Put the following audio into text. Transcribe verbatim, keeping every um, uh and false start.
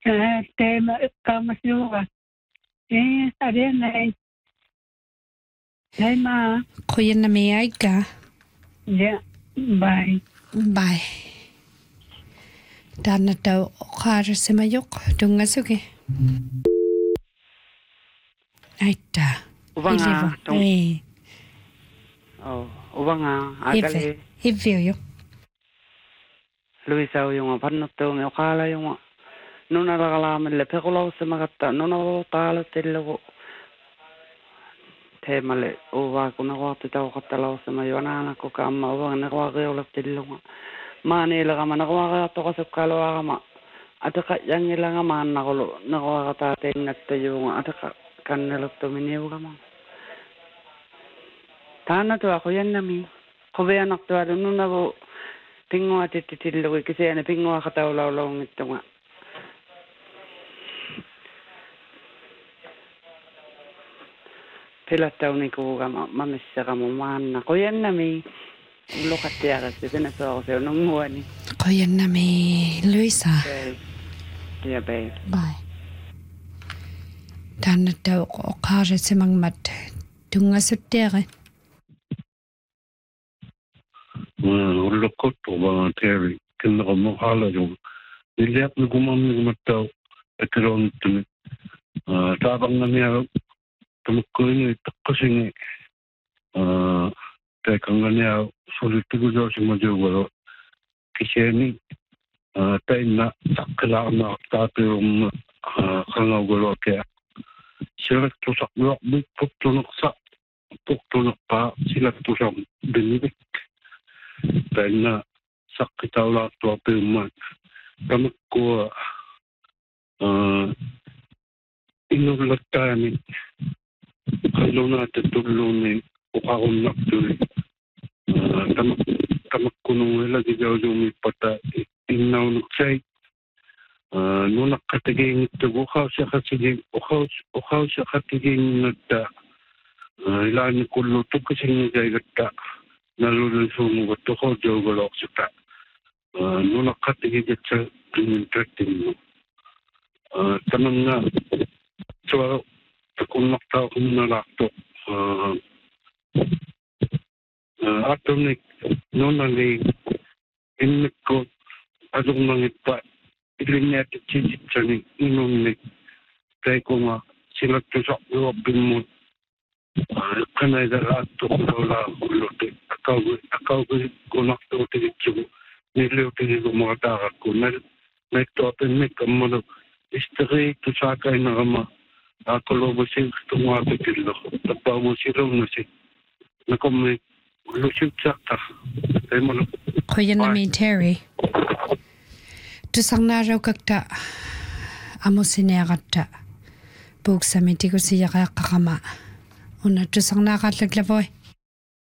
Eh, tema kamasluwa. Eh, ada nai. Nai ma. Kuya na may ay ka. Ya, bye. Bye. Dana daw kara sa mayok. Dunga sugi. Ay ta. Ubanga. Eh. Oh, ubanga. Ife. Akali. Ife yo. Luisa yung panot to ng okala yung nuna nakalaman le pekulaw sa magata nuna talo tilo temale uwa ko na watu tao katalaw sa mayona ko kama uwa na ko kayo la tilo manila ka man ako to ka sa kalwa ka ma ataka yang ilang man na ko na ko katatin na tayo ataka kanelo to miniw ka ma tana to ako yan nami ko ba anak to ano na ko pingo at titilo kasi ano pingo katawlaw-law nito nga. Pila taon ni ko ka mamisa ka mo man na ko yan na may lukat ya kasi pinaso ako sa'yo nung muwa ni. Kuya na may Luisa. Okay. Yeah, babe. Bye. Dana daw ko kara sa mga mat. Dunga sa tere. Ulokot po ba Terry kina ko mo hala yung niliap na gumamit mataw at karoon ito tabang na niya tumukuin ito kasi nga teka nga niya sulit ko daw si Madjawaro kasi ni tayo na sakala na tato yung kangaw galo kaya sila tusak blok big puktunak sa puktunak pa sila tusak binibig dahil na sakit ako lahat ito ang piuman. Kamag ko uh, inulat kami kalaw natin tulong ni ukakong naktuloy. Uh, kamag, kamag ko nung ilagay daw yung ipata inaw nagsay. Uh, nung nakatiging ito, ukaw siya katiging, ukaw, ukaw siya katiging nagda. Uh, ilan ko lutog kasi nagay gata. Nalulun sumo to ko jogolok sita no nakati get sa interesting mo tanang na so kung nakta ko na laptop atomic no nali in ko adong mga pa ilinya ti chini inom ni kay ko nga sila to sa lobin mo kanay da ato ko la ulote akaw akaw ko nakto tigit niliw tigit ko mga takak ko na ito atin may kamano istri to sa kay na kama ako lobo sin tunga tikilo tapaw mo sila mo si nakomay lusip sakta ay mo Kuya na may Terry. Tusang naraw kakta amo sinayakata buksa may tigo siya kakakama. Una tusang nakataglaboy.